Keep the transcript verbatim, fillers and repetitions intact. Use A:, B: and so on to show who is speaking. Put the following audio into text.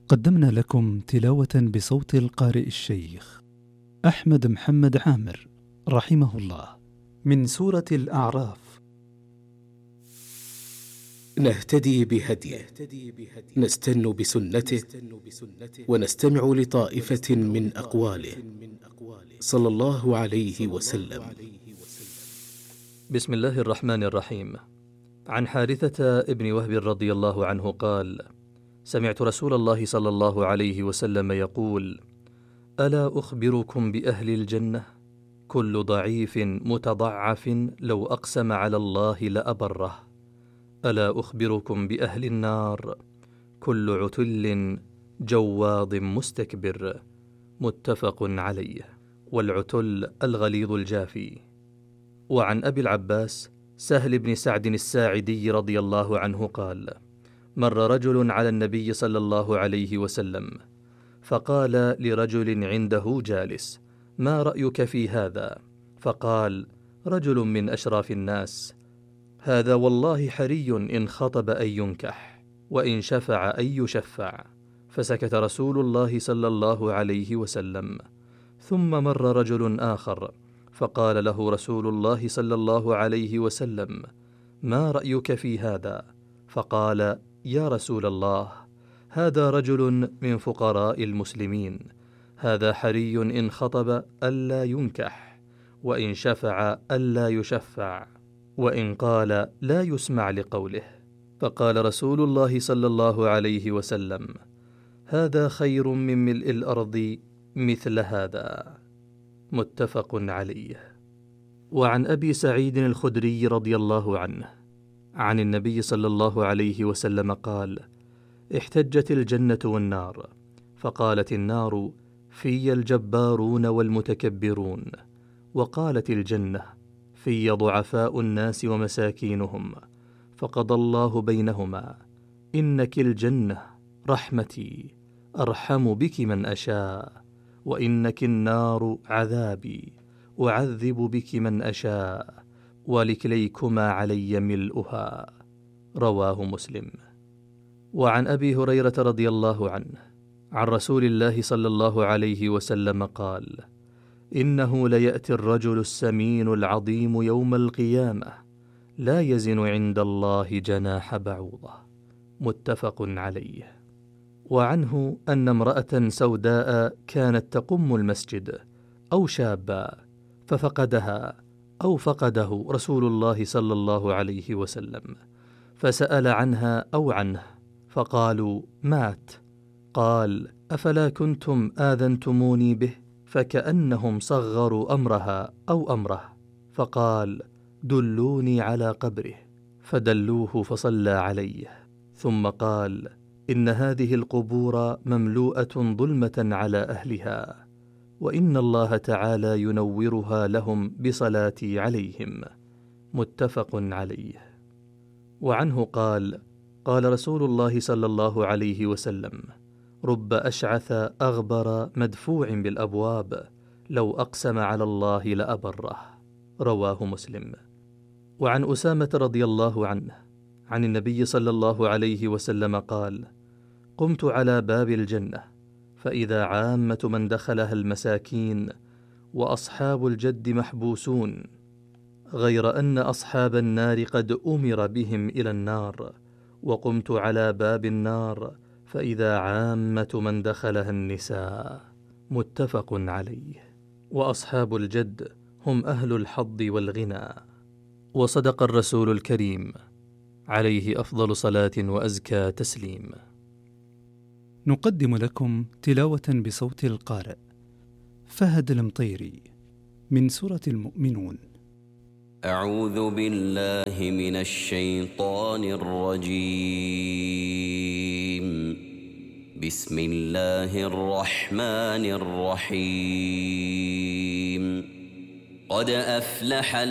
A: قدمنا لكم تلاوة بصوت القارئ الشيخ أحمد محمد عامر رحمه الله من سورة الأعراف.
B: نهتدي بهديه، نستن بسنته، ونستمع لطائفة من أقواله صلى الله عليه وسلم.
C: بسم الله الرحمن الرحيم. عن حارثة ابن وهب رضي الله عنه قال: سمعت رسول الله صلى الله عليه وسلم يقول: ألا أخبركم بأهل الجنة؟ كل ضعيف متضعف لو أقسم على الله لأبره. ألا أخبركم بأهل النار؟ كل عتل جواض مستكبر. متفق عليه. والعتل الغليظ الجافي. وعن أبي العباس سهل بن سعد الساعدي رضي الله عنه قال: مر رجل على النبي صلى الله عليه وسلم فقال لرجل عنده جالس: ما رأيك في هذا؟ فقال رجل من أشراف الناس: هذا والله حري إن خطب أن ينكح، وإن شفع أن يشفع. فسكت رسول الله صلى الله عليه وسلم. ثم مر رجل آخر فقال له رسول الله صلى الله عليه وسلم: ما رأيك في هذا؟ فقال: يا رسول الله، هذا رجل من فقراء المسلمين، هذا حري إن خطب ألا ينكح، وإن شفع ألا يشفع، وإن قال لا يسمع لقوله. فقال رسول الله صلى الله عليه وسلم: هذا خير من ملء الأرض مثل هذا. متفق عليه. وعن أبي سعيد الخدري رضي الله عنه عن النبي صلى الله عليه وسلم قال: احتجت الجنة والنار، فقالت النار: في الجبارون والمتكبرون، وقالت الجنة: في ضعفاء الناس ومساكينهم، فقضى الله بينهما: إنك الجنة رحمتي أرحم بك من أشاء، وإنك النار عذابي أعذب بك من أشاء، ولكليكما علي ملؤها. رواه مسلم. وعن أبي هريرة رضي الله عنه عن رسول الله صلى الله عليه وسلم قال: إنه ليأتي الرجل السمين العظيم يوم القيامة لا يزن عند الله جناح بعوضة. متفق عليه. وعنه أن امرأة سوداء كانت تقم المسجد أو شابا ففقدها أو فقده رسول الله صلى الله عليه وسلم، فسأل عنها أو عنه فقالوا: مات. قال: أفلا كنتم آذنتموني به؟ فكأنهم صغروا أمرها أو أمره. فقال: دلوني على قبره. فدلوه فصلى عليه، ثم قال: إن هذه القبور مملوءة ظلمة على أهلها، وإن الله تعالى ينورها لهم بصلاتي عليهم. متفق عليه. وعنه قال: قال رسول الله صلى الله عليه وسلم: رب أشعث أغبر مدفوع بالأبواب لو أقسم على الله لأبره. رواه مسلم. وعن أسامة رضي الله عنه عن النبي صلى الله عليه وسلم قال: قمت على باب الجنة فإذا عامة من دخلها المساكين، وأصحاب الجد محبوسون، غير أن أصحاب النار قد أمر بهم إلى النار. وقمت على باب النار فإذا عامة من دخلها النساء. متفق عليه. وأصحاب الجد هم أهل الحظ والغنى. وصدق الرسول الكريم عليه أفضل صلاة وأزكى تسليم.
A: نقدم لكم تلاوة بصوت القارئ فهد المطيري من سورة المؤمنون.
D: أعوذ بالله من الشيطان الرجيم. بسم الله الرحمن الرحيم. قد أفلح